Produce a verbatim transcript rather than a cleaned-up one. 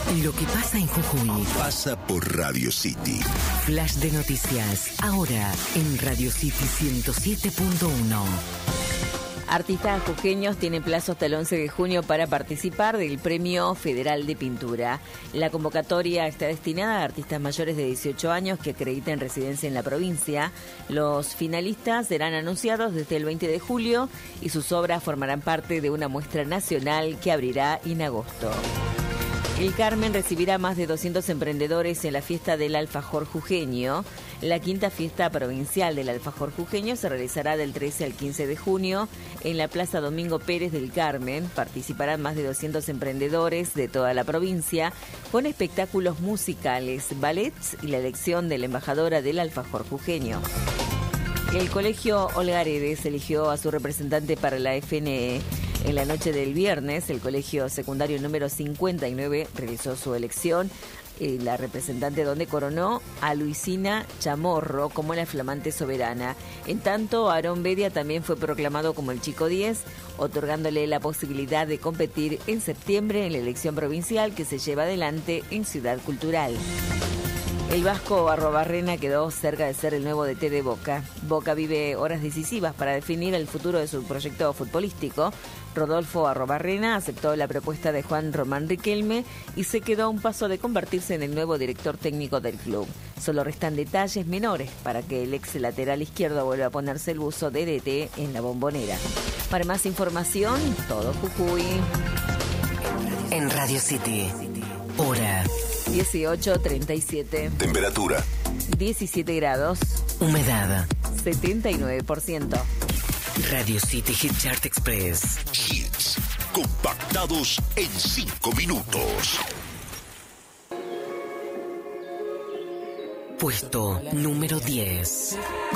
Lo que pasa en Jujuy pasa por Radio City. Flash de noticias, ahora en Radio City ciento siete punto uno. Artistas jujeños tienen plazo hasta el once de junio para participar del Premio Federal de Pintura. La convocatoria está destinada a artistas mayores de dieciocho años que acrediten residencia en la provincia. Los finalistas serán anunciados desde el veinte de julio y sus obras formarán parte de una muestra nacional que abrirá en agosto. El Carmen recibirá más de doscientos emprendedores en la fiesta del alfajor jujeño. La quinta fiesta provincial del alfajor jujeño se realizará del trece al quince de junio en la Plaza Domingo Pérez del Carmen. Participarán más de doscientos emprendedores de toda la provincia con espectáculos musicales, ballets y la elección de la embajadora del alfajor jujeño. El Colegio Olgaredes eligió a su representante para la F N E. En la noche del viernes, el colegio secundario número cincuenta y nueve realizó su elección, eh, la representante donde coronó a Luisina Chamorro como la flamante soberana. En tanto, Aarón Bedia también fue proclamado como el chico diez, otorgándole la posibilidad de competir en septiembre en la elección provincial que se lleva adelante en Ciudad Cultural. El vasco Arrobarrena quedó cerca de ser el nuevo D T de Boca. Boca vive horas decisivas para definir el futuro de su proyecto futbolístico. Rodolfo Arrobarrena aceptó la propuesta de Juan Román Riquelme y se quedó a un paso de convertirse en el nuevo director técnico del club. Solo restan detalles menores para que el ex lateral izquierdo vuelva a ponerse el buzo de D T en la Bombonera. Para más información, todo Jujuy. En Radio City, hora dieciocho treinta y siete. Temperatura diecisiete grados. Humedad setenta y nueve por ciento. Radio City Hit Chart Express. Hits compactados en cinco minutos. Puesto número diez.